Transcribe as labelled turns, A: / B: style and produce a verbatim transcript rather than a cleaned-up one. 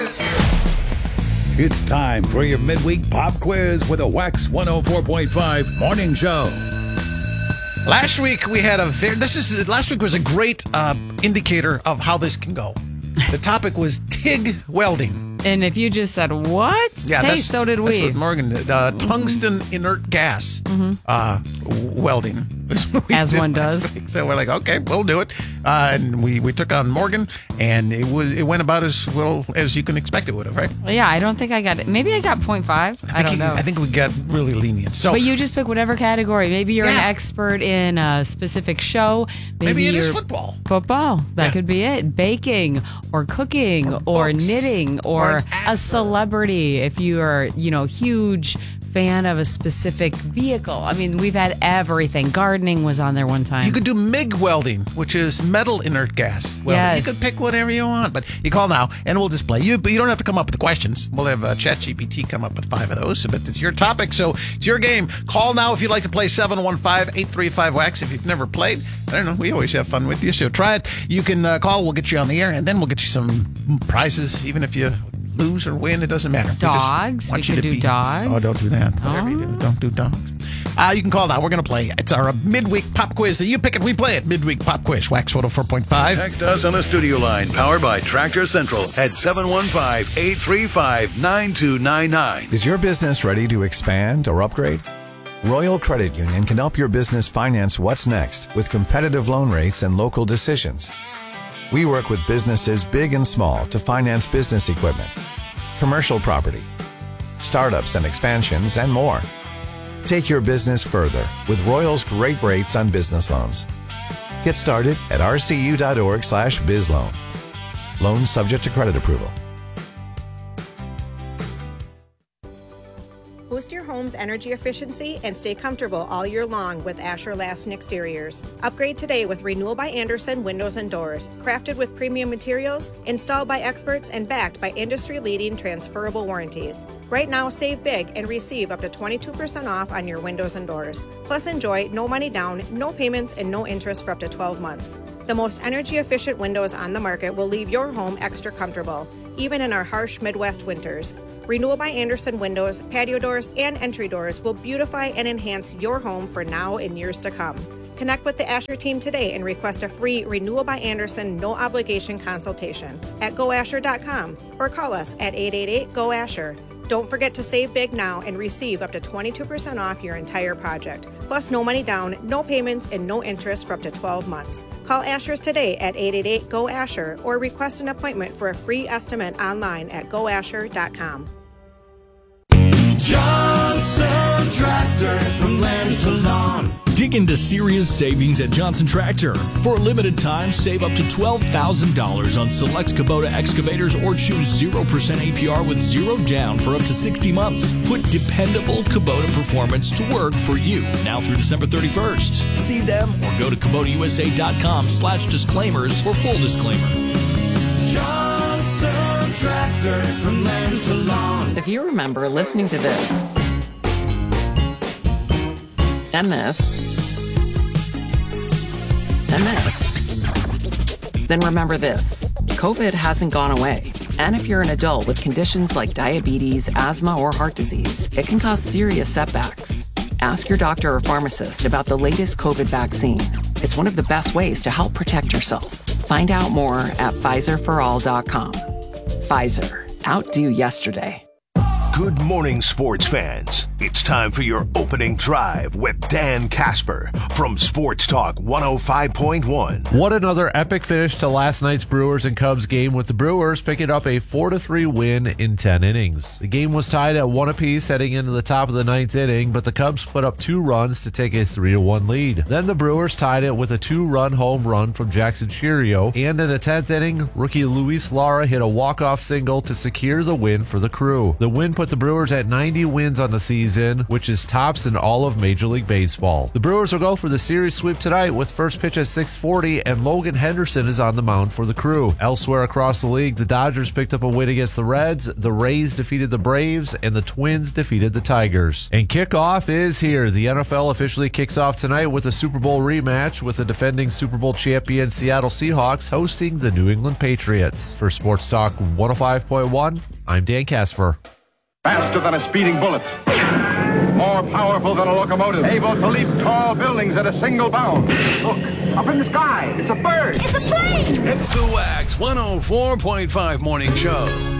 A: quiz.
B: It's time for your midweek pop quiz with a Wax one oh four point five morning show.
C: Last week we had a very, this is last week was a great uh, indicator of how this can go. The topic was TIG welding.
D: And if you just said, what?
C: Yeah,
D: hey,
C: that's,
D: so did
C: that's
D: we.
C: what Morgan did. Uh, tungsten inert gas
D: Mm-hmm.
C: uh, welding.
D: As one does.
C: Week. So we're like, okay, we'll do it. Uh, and we, we took on Morgan, and it was it went about as well as you can expect it would have, right?
D: Well, yeah, I don't think I got it. Maybe I got point five. I, I don't
C: you,
D: know.
C: I think we got really lenient. So,
D: but you just pick whatever category. Maybe you're
C: yeah.
D: an expert in a specific show. Maybe,
C: maybe it
D: you're
C: is football.
D: Football. That
C: Yeah.
D: could be it. Baking or cooking
C: Or
D: or,
C: books,
D: knitting
C: or
D: or,
C: an
D: a
C: actor.
D: celebrity. If you are, you know, huge fan of a specific vehicle. I mean, we've had everything. Gardening was on there one time.
C: You could do M I G welding, which is metal inert gas welding.
D: Yes.
C: You could pick whatever you want, but you call now and we'll display you. But you don't have to come up with the questions. We'll have uh, ChatGPT come up with five of those. But it's your topic, so it's your game. Call now if you'd like to play seven one five, eight three five, wax. If you've never played, I don't know. We always have fun with you, so try it. You can uh, call. We'll get you on the air, and then we'll get you some prizes, even if you lose or win, it doesn't matter.
D: Dogs.
C: We,
D: We could do dogs.
C: Oh, don't do that. Whatever you do, don't do dogs. Uh, you can call now. We're going to play. It's our midweek pop quiz that you pick it. We play it. Midweek pop quiz. Wax one oh four point five.
B: Text us on the studio line, powered by Tractor Central at seven one five, eight three five, nine two nine nine.
E: Is your business ready to expand or upgrade? Royal Credit Union can help your business finance what's next with competitive loan rates and local decisions. We work with businesses big and small to finance business equipment, commercial property, startups and expansions, and more. Take your business further with Royal's great rates on business loans. Get started at rcu.org slash bizloan. Loans subject to credit approval.
F: Boost your home's energy efficiency and stay comfortable all year long with Asher Lassen Exteriors. Upgrade today with Renewal by Andersen Windows and Doors. Crafted with premium materials, installed by experts, and backed by industry-leading transferable warranties. Right now, save big and receive up to twenty-two percent off on your windows and doors. Plus, enjoy no money down, no payments, and no interest for up to twelve months. The most energy-efficient windows on the market will leave your home extra comfortable, even in our harsh Midwest winters. Renewal by Andersen windows, patio doors, and entry doors will beautify and enhance your home for now and years to come. Connect with the Asher team today and request a free Renewal by Andersen no-obligation consultation at go asher dot com or call us at eight eight eight, G O, Asher. Don't forget to save big now and receive up to twenty-two percent off your entire project. Plus, no money down, no payments, and no interest for up to twelve months. Call Asher's today at eight eight eight, G O, Asher or request an appointment for a free estimate online at go asher dot com.
A: Johnson Tractor, from land to lawn.
G: Dig into serious savings at Johnson Tractor. For a limited time, save up to twelve thousand dollars on select Kubota excavators or choose zero percent A P R with zero down for up to sixty months. Put dependable Kubota performance to work for you now through December thirty-first. See them or go to Kubota U S A dot com slash disclaimers for full disclaimer.
A: Johnson Tractor, from land to lawn.
H: If you remember listening to this and this and this, then remember this. COVID hasn't gone away. And if you're an adult with conditions like diabetes, asthma, or heart disease, it can cause serious setbacks. Ask your doctor or pharmacist about the latest COVID vaccine. It's one of the best ways to help protect yourself. Find out more at Pfizer for all dot com. Pfizer. Outdo yesterday.
I: Good morning, sports fans. It's time for your opening drive with Dan Casper from Sports Talk one oh five point one.
J: What another epic finish to last night's Brewers and Cubs game, with the Brewers picking up a four to three win in ten innings. The game was tied at one apiece heading into the top of the ninth inning, but the Cubs put up two runs to take a three to one lead. Then the Brewers tied it with a two-run home run from Jackson Chourio, and in the tenth inning, rookie Luis Lara hit a walk-off single to secure the win for the Crew. The win put put the Brewers at ninety wins on the season, which is tops in all of Major League Baseball. The Brewers will go for the series sweep tonight with first pitch at six forty, and Logan Henderson is on the mound for the Crew. Elsewhere across the league, the Dodgers picked up a win against the Reds, the Rays defeated the Braves, and the Twins defeated the Tigers. And kickoff is here. The N F L officially kicks off tonight with a Super Bowl rematch with the defending Super Bowl champion Seattle Seahawks hosting the New England Patriots. For Sports Talk one oh five point one, I'm Dan Casper.
K: Faster than a speeding bullet. More powerful than a locomotive. Able to leap tall buildings at a single bound. Look, up in the sky. It's a bird.
B: It's a plane. It's the Wax one oh four point five Morning Show.